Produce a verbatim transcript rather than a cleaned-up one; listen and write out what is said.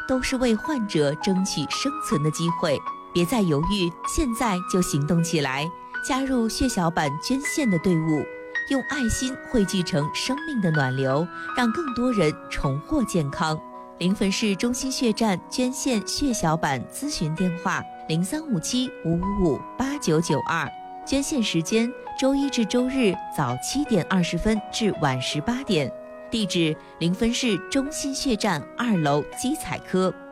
都是为患者争取生存的机会。别再犹豫，现在就行动起来，加入血小板捐献的队伍，用爱心汇聚成生命的暖流，让更多人重获健康。临汾市中心血站捐献血小板咨询电话：零三五七五五五八九九二。捐献时间：周一至周日早七点二十分至晚十八点。地址：临汾市中心血站二楼基彩科。